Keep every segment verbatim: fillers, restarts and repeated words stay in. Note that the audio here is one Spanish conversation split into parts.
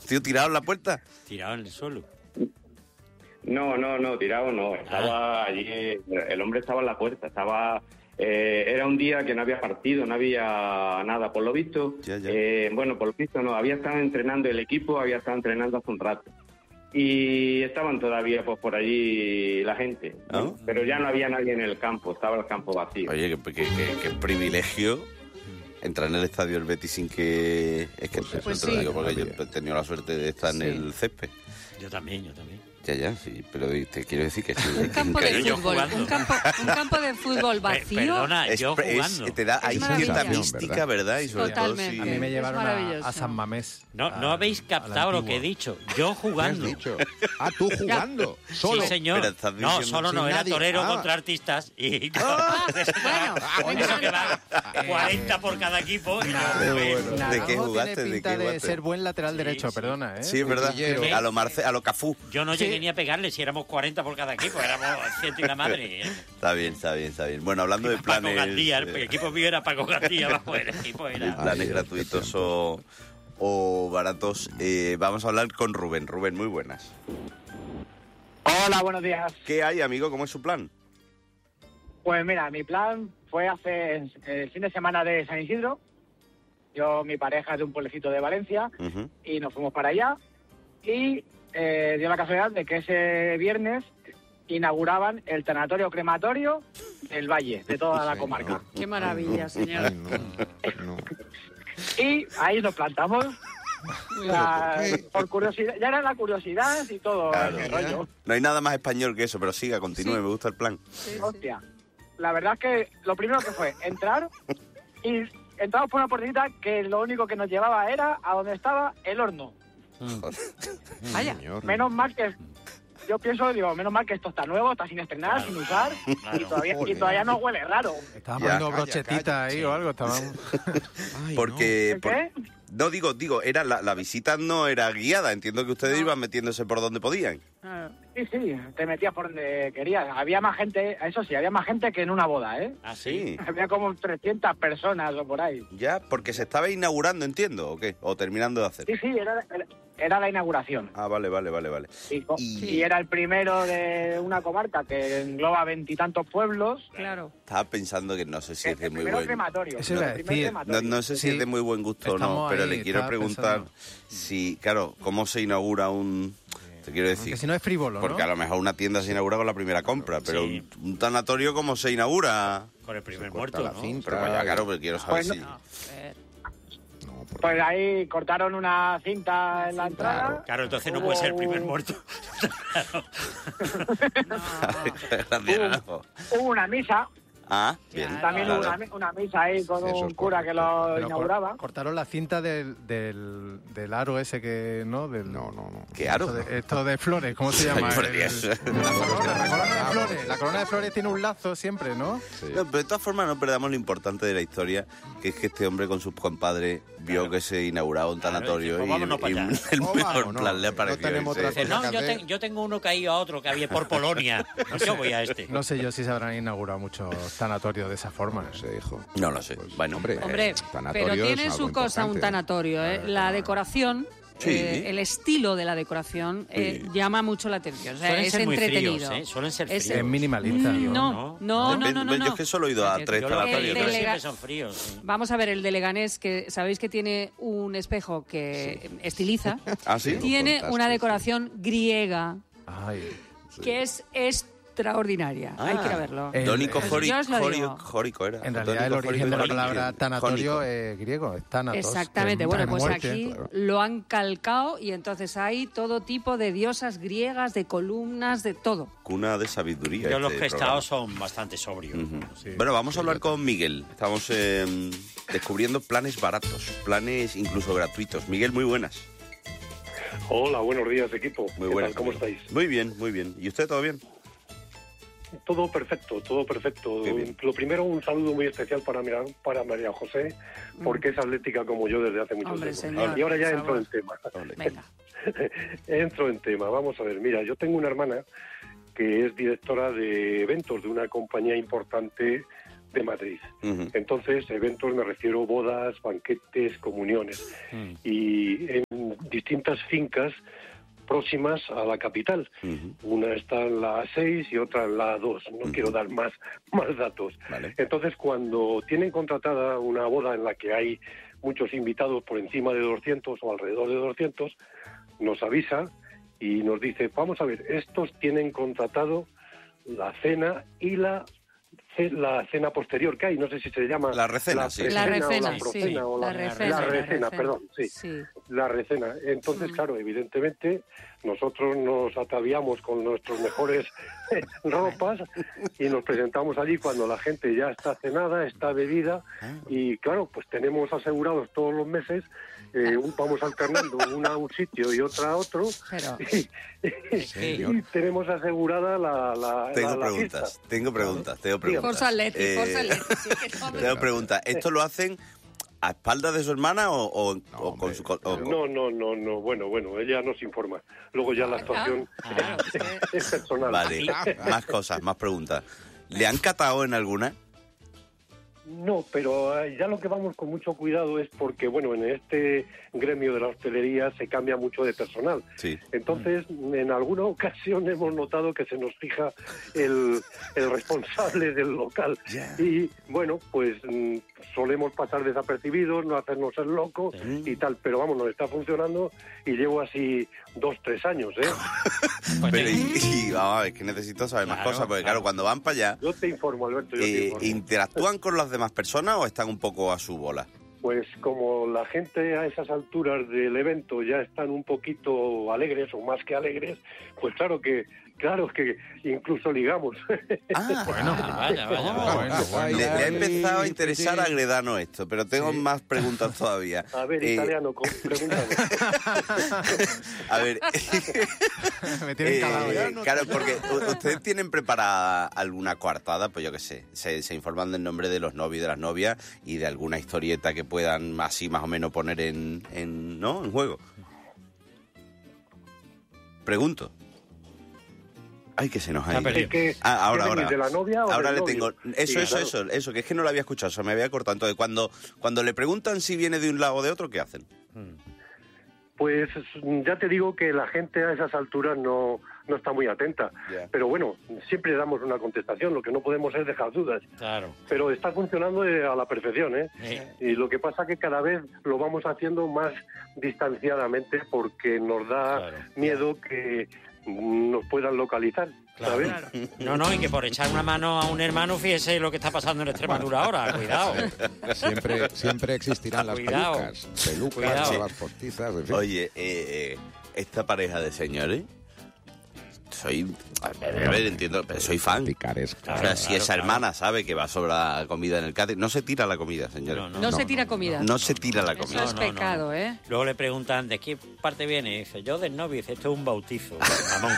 Tío, tirado en la puerta. Tirado en el suelo. No, no, no, tirado no. Estaba ah. allí, el hombre estaba en la puerta, estaba... Eh, era un día que no había partido, no había nada, por lo visto. Ya, ya. Eh, bueno, por lo visto no, había estado entrenando el equipo, había estado entrenando hace un rato. Y estaban todavía pues por allí la gente, ¿no? ¿Oh? Pero ya no había nadie en el campo, estaba el campo vacío. Oye, qué, qué, qué, qué privilegio entrar en el estadio del Betis sin que... Es que pues, pues te lo sí. digo porque yo he tenido la suerte de estar sí. en el césped. Yo también, yo también. Ya, ya, sí, pero te quiero decir que... Sí, un campo de fútbol, un campo, un campo de fútbol vacío. Perdona, es, yo jugando. Es, te da, hay cierta mística, ¿verdad? ¿verdad? Y sobre Totalmente. todo, sí. A mí me llevaron a, a San Mamés. No, no habéis captado lo que he dicho. Yo jugando. ¿Qué has dicho? Ah, tú jugando. ¿Solo? Sí, señor. No, solo no, era torero ah. contra artistas. Y no, ah, bueno, eso que va cuarenta por cada equipo. Y nada, no, bueno. nada, ¿De qué jugaste? Tiene pinta ¿De, qué de ser buen lateral sí, derecho, sí. perdona, ¿eh? Sí, es verdad. A lo, Marce, a lo Cafú. Yo no llegué sí. ni a pegarle si éramos cuarenta por cada equipo, éramos ciento y la madre. Está bien, está bien, está bien. Bueno, hablando de planes... Paco Gandía, el equipo mío era Paco Gandía, bajo el equipo era... Planes gratuitos o, o baratos. Eh, vamos a hablar con Rubén. Rubén, muy buenas. Hola, buenos días. ¿Qué hay, amigo? ¿Cómo es su plan? Pues mira, mi plan fue hace el fin de semana de San Isidro. Yo, mi pareja es de un pueblecito de Valencia, uh-huh. y nos fuimos para allá. Y eh, dio la casualidad de que ese viernes inauguraban el tanatorio crematorio del Valle, de toda la comarca. Qué maravilla, señor. Ay, no, no. Y ahí nos plantamos. La, por curiosidad, ya era la curiosidad y todo claro, el rollo. No hay nada más español que eso, pero siga, continúe, sí. me gusta el plan. Sí, hostia, la verdad es que lo primero que fue entrar y entramos por una puertita que lo único que nos llevaba era a donde estaba el horno. Vaya. Menos mal que yo pienso, digo, menos mal que esto está nuevo, está sin estrenar, claro, sin usar, claro, y, todavía, y todavía no huele raro. Estaban poniendo brochetita ahí sí. o algo, estaban... Ay, Porque... ¿El qué? Por... No, digo, digo, era la, la visita no era guiada, entiendo que ustedes no. iban metiéndose por donde podían. Sí, sí, te metías por donde querías. Había más gente, eso sí, había más gente que en una boda, ¿eh? ¿Ah, sí? Había como trescientas personas o por ahí. Ya, porque se estaba inaugurando, entiendo, ¿o qué? ¿O terminando de hacer? Sí, sí, era, era, era la inauguración. Ah, vale, vale, vale, vale. Y, y... y era el primero de una comarca que engloba veintitantos pueblos. Claro. Estaba pensando que no sé si el es de muy primero buen... crematorio. Eso iba a decir. No, no sé si sí. es de muy buen gusto o no, pero ahí, le quiero preguntar pensando. si, claro, cómo se inaugura un... Te quiero decir. Porque si no es frívolo, Porque ¿no? a lo mejor una tienda se inaugura con la primera compra, pero sí. un, un tanatorio, ¿cómo se inaugura? Con el primer muerto, ¿no? Cinta, pero vaya, claro, pero quiero saber pues si... No, eh. no, pues ahí cortaron una cinta en la entrada. Claro, claro entonces no puede ser el primer muerto. no. hubo, hubo una misa. Ah, bien. También claro. hubo una, una misa ahí con sí, un cura que lo pero inauguraba. Cor, cortaron la cinta del, del, del aro ese que, ¿no? Del, no, no, no. ¿Qué aro? Esto de, esto de flores, ¿cómo se llama? Ay, el, el, la, corona, la corona de flores. La corona de flores tiene un lazo siempre, ¿no? Sí. No, pero de todas formas no perdamos lo importante de la historia, que es que este hombre con sus compadres vio claro. que se inauguraba un tanatorio claro, y, pues y, y el oh, mejor no, plan le apareció. No, dice, no yo, te, yo tengo uno que ha ido a otro que había por Polonia. No, yo voy a este. No sé yo si se habrán inaugurado muchos tanatorios de esa forma. No sé, hijo. No lo sé. Pues, bueno, hombre, hombre eh, pero tiene su cosa un tanatorio, ¿eh? La decoración... Sí. Eh, el estilo de la decoración eh, sí. llama mucho la atención. O sea, es entretenido. Fríos, ¿eh? Suelen ser fríos. Es minimalista. No, no, no, no, no, no. Yo es que solo he ido a tres tanatorios. Pero siempre son fríos. Sí. Vamos a ver, el de Leganés, que sabéis que tiene un espejo que sí. estiliza. ¿Ah, sí? Tiene una decoración griega. Ay, sí. Que es extraordinaria. Ah, hay que ir a verlo. Dónico jórico era. En realidad el origen de la palabra tanatorio es griego, es tánatos. Exactamente. Bueno, pues muerte, aquí claro. lo han calcado y entonces hay todo tipo de diosas griegas, de columnas, de todo. Cuna de sabiduría. Yo este los que he programa. estado son bastante sobrios. Uh-huh. Sí. Bueno, vamos a hablar con Miguel. Estamos eh, descubriendo planes baratos, planes incluso gratuitos. Miguel, muy buenas. Hola, buenos días, equipo. Muy buenas. ¿Cómo estáis? Muy bien, muy bien. ¿Y usted todo bien? Todo perfecto, todo perfecto. Lo primero, un saludo muy especial para, para María José, porque es atlética como yo desde hace mucho Hombre, tiempo. Señor, y ahora ya entro en tema. Venga. entro en tema. Vamos a ver, mira, yo tengo una hermana que es directora de eventos de una compañía importante de Madrid. Uh-huh. Entonces, eventos me refiero a bodas, banquetes, comuniones. Uh-huh. Y en distintas fincas próximas a la capital. Uh-huh. Una está en la A seis y otra en la A dos. No uh-huh. quiero dar más, más datos. Vale. Entonces, cuando tienen contratada una boda en la que hay muchos invitados por encima de doscientos o alrededor de doscientos, nos avisa y nos dice, vamos a ver, estos tienen contratado la cena y la la cena posterior que hay, no sé si se llama la recena, la, sí. la recena, o la procena, sí. o la, la recena, la recena, recena. perdón, sí, sí, la recena. Entonces, mm. claro, evidentemente nosotros nos ataviamos con nuestras mejores ropas y nos presentamos allí cuando la gente ya está cenada, está bebida y claro, pues tenemos asegurados todos los meses, eh, un, vamos alternando una a un sitio y otra a otro. Pero... y, y tenemos asegurada la, la, tengo la, la preguntas, fiesta. tengo preguntas, tengo preguntas. Forza Atleti, eh, Forza Atleti, sí, que no, tengo preguntas. ¿Esto lo hacen a espaldas de su hermana o, o, no, o con su... O, o... No, no, no, no, bueno, bueno, ella nos informa. Luego ya la actuación ah, es, es personal. Vale, más cosas, más preguntas. ¿Le han catado en alguna? No, pero ya lo que vamos con mucho cuidado es porque, bueno, en este gremio de la hostelería se cambia mucho de personal. Sí. Entonces, en alguna ocasión hemos notado que se nos fija el, el responsable del local. Yeah. Y, bueno, pues solemos pasar desapercibidos, no hacernos el loco sí. y tal. Pero, vamos, nos está funcionando y llevo así dos, tres años, ¿eh? Pero, y, y vamos a ver, que necesito saber claro, más cosas, porque, claro, cuando van para allá... Yo te informo, Alberto, yo eh, te informo. ¿Interactúan con las demás personas o están un poco a su bola? Pues como la gente a esas alturas del evento ya están un poquito alegres o más que alegres, pues claro que claro que incluso ligamos. Ah, bueno, vaya, vaya, vaya. Bueno, bueno, le, le ha empezado a interesar a Gredano esto, pero tengo sí. más preguntas todavía. A ver, eh... italiano, pregúntame. A ver, me tienen calado ya. Eh, claro, porque ustedes tienen preparada alguna coartada, pues yo qué sé, se, se informan del nombre de los novios y de las novias y de alguna historieta que puedan así más o menos poner en, en ¿no? en juego. Pregunto. Ay, que se nos ha ido. Que, ah, ahora, ahora. ¿De la novia o ahora del le novio? tengo. Eso, sí, eso, claro. eso, eso, que es que no lo había escuchado, se me había cortado. Entonces, cuando, cuando le preguntan si viene de un lado o de otro, ¿qué hacen? Pues ya te digo que la gente a esas alturas no, no está muy atenta. Yeah. Pero bueno, siempre damos una contestación, lo que no podemos es dejar dudas. Claro. Pero está funcionando a la perfección, ¿eh? Sí. Y lo que pasa que cada vez lo vamos haciendo más distanciadamente porque nos da claro. miedo que nos puedan localizar, ¿sabes? Claro. No, no, y que por echar una mano a un hermano, fíjese lo que está pasando en Extremadura ahora, cuidado. Siempre, siempre existirán las cuidado. pelucas, pelucas, cuidado. las postizas, en fin. Oye, eh, eh, esta pareja de señores, soy, a ver, a ver, entiendo, pero soy fan. Picaresca. Claro, o sea, si esa claro. hermana sabe que va a sobrar comida en el catering, no se tira la comida, señores. No, no, no, no se tira no, comida. No, no se tira la comida. Eso es pecado, ¿eh? Luego le preguntan, ¿de qué parte viene? Y dice, yo del novio. Dice, esto es un bautizo. Mamón.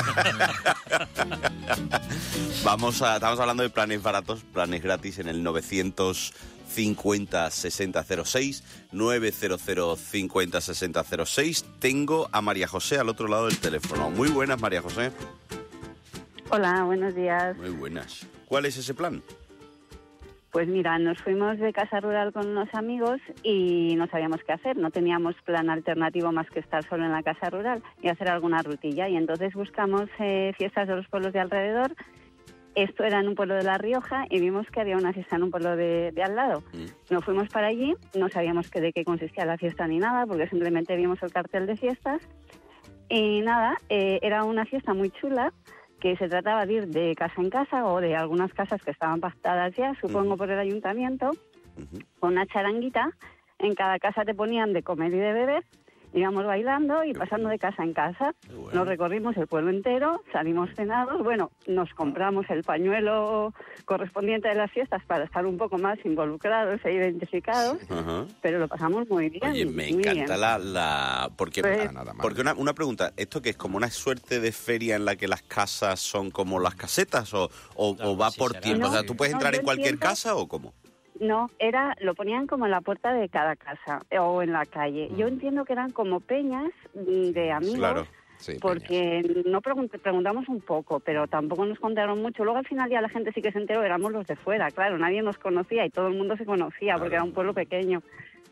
Vamos a, estamos hablando de planes baratos, planes gratis en el novecientos cincuenta sesenta cero seis, novecientos cincuenta sesenta cero seis. Tengo a María José al otro lado del teléfono. Muy buenas, María José. Hola, buenos días. Muy buenas. ¿Cuál es ese plan? Pues mira, nos fuimos de casa rural con unos amigos y no sabíamos qué hacer. No teníamos plan alternativo más que estar solo en la casa rural y hacer alguna rutilla. Y entonces buscamos eh, fiestas de los pueblos de alrededor. Esto era en un pueblo de La Rioja y vimos que había una fiesta en un pueblo de, de al lado. Mm. Nos fuimos para allí, no sabíamos que de qué consistía la fiesta ni nada, porque simplemente vimos el cartel de fiestas. Y nada, eh, era una fiesta muy chula, que se trataba de ir de casa en casa o de algunas casas que estaban pactadas ya, supongo, mm. por el ayuntamiento, mm-hmm. con una charanguita. En cada casa te ponían de comer y de beber. Íbamos bailando y pasando de casa en casa. Bueno. Nos recorrimos el pueblo entero, salimos cenados. Bueno, nos compramos el pañuelo correspondiente de las fiestas para estar un poco más involucrados e identificados. Uh-huh. Pero lo pasamos muy bien. Oye, me encanta la, la... Porque, pues, nada más. Porque una, una pregunta, ¿esto que es como una suerte de feria en la que las casas son como las casetas o, o, no, o va por tiempo? No, o sea, ¿tú puedes no, entrar en cualquier entiendo... casa o cómo? No, era, lo ponían como en la puerta de cada casa o en la calle. Yo entiendo que eran como peñas de amigos, claro, sí, porque peñas. no pregunt- preguntamos un poco, pero tampoco nos contaron mucho. Luego al final ya la gente sí que se enteró, éramos los de fuera, claro, nadie nos conocía y todo el mundo se conocía, claro, porque era un pueblo pequeño.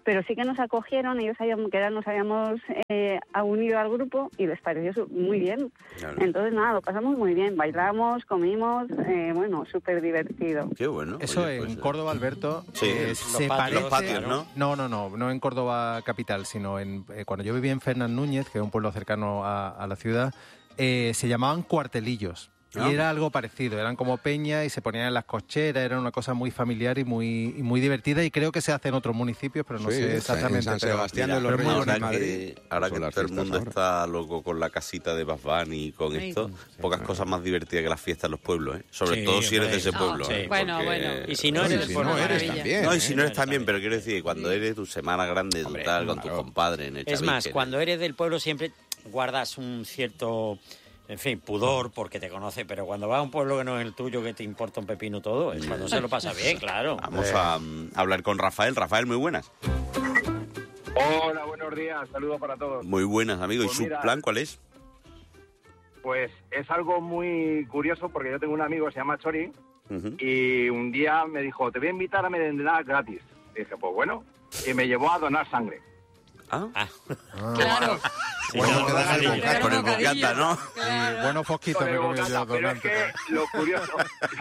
pero sí que nos acogieron, ellos habían, que nos habíamos eh, unido al grupo y les pareció muy bien. Claro. Entonces, nada, lo pasamos muy bien, bailamos, comimos, eh, bueno, súper divertido. Qué bueno. Eso Oye, en pues, Córdoba, Alberto, sí, eh, los se patios, parece... los patios, ¿no? No, no, no, no en Córdoba capital, sino en eh, cuando yo vivía en Fernán Núñez, que es un pueblo cercano a, a la ciudad, eh, se llamaban cuartelillos. ¿No? Y era algo parecido, eran como peñas y se ponían en las cocheras, era una cosa muy familiar y muy y muy divertida, y creo que se hace en otros municipios, pero no Sí, sé exactamente. en San Sebastián de los pero Reyes muy ahora en Madrid. que, ahora que Son las todo el fiestas mundo ahora. está loco con la casita de Bad Bunny y con Ay, esto, sí. pocas cosas más divertidas que las fiestas en los pueblos, ¿eh? Sobre Sí, todo si eres hombre. de ese Ah, pueblo. sí. ¿eh? Bueno, Porque- bueno. Y si no Bueno, eres si por no una eres maravilla. también. No, y ¿eh? si no eres Está también, bien. pero quiero decir, cuando eres tu semana grande, tu Hombre, tal, con claro. tu compadre en el Es más, Chavique, cuando eres del pueblo siempre guardas un cierto, en fin, pudor porque te conoce, pero cuando vas a un pueblo que no es el tuyo, que te importa un pepino todo, es cuando se lo pasa bien, claro. Vamos a mm, hablar con Rafael. Rafael, muy buenas. Hola, buenos días, saludos para todos. Muy buenas, amigo. Pues ¿Y su mira, plan cuál es? Pues es algo muy curioso porque yo tengo un amigo que se llama Chori Ujú. y un día me dijo, te voy a invitar a merendar gratis. Y dije, pues bueno, y me llevó a donar sangre. Ah, Ah, Claro. sí, Bueno, no, te das el no, bocata. con el bocadillo. bocata, ¿no? Claro. Y buenos fosquitos Con me el he comido yo bocata, pero es donante. que lo curioso,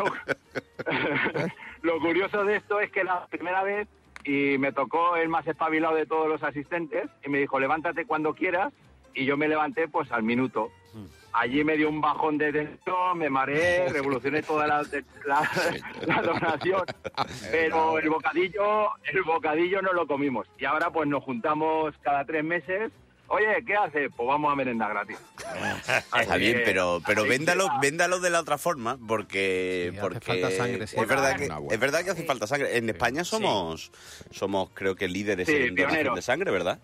lo, lo curioso de esto es que la primera vez y me tocó el más espabilado de todos los asistentes y me dijo, levántate cuando quieras, y yo me levanté pues al minuto. Allí me dio un bajón de tensión, me mareé, revolucioné toda la, la, la donación, pero el bocadillo, el bocadillo no lo comimos. Y ahora pues nos juntamos cada tres meses. Oye, ¿qué haces? Pues vamos a merendar gratis. Está bien, que- pero, pero así véndalo, que- véndalo de la otra forma, porque, Sí, hace porque falta sangre, sí. es, verdad que, Una buena. es verdad que hace falta sangre. En España somos, somos creo que líderes Sí, en donación pioneros. de sangre, ¿verdad?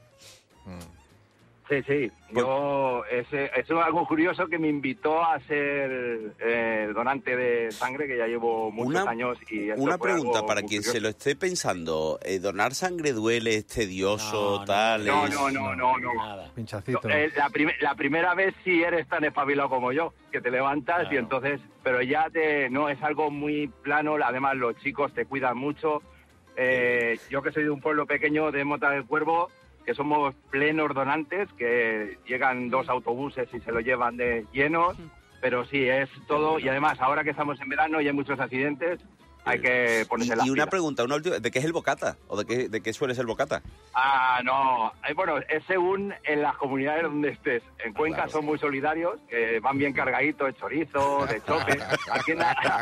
Sí, sí. Yo, ese, eso es algo curioso que me invitó a ser eh, donante de sangre, que ya llevo muchos Una- años. Y eso Una fue pregunta algo para muy quien curioso. se lo esté pensando. eh, ¿Donar sangre duele, es tedioso, No, no, tal? No, es- no, no, no, no. nada. Pinchacito. Eh, la, prim- la primera vez sí eres tan espabilado como yo, que te levantas Claro. y entonces, pero ya te, no, es algo muy plano, además los chicos te cuidan mucho. Eh, yo que soy de un pueblo pequeño de Mota del Cuervo, que somos plenos donantes, que llegan dos autobuses y se lo llevan de llenos, pero sí, es todo, y además ahora que estamos en verano y hay muchos accidentes, hay que ponerse Y, las y una pilas. pregunta, una última, ¿de qué es el bocata? ¿O de qué, de qué suele ser el bocata? Ah, no. Eh, Bueno, es según en las comunidades donde estés. En Cuenca Claro. son muy solidarios, que van bien cargaditos de chorizo, de chope. Aquí en la-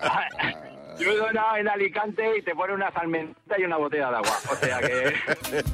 Yo he donado en Alicante y te pone una salmenta y una botella de agua. O sea que...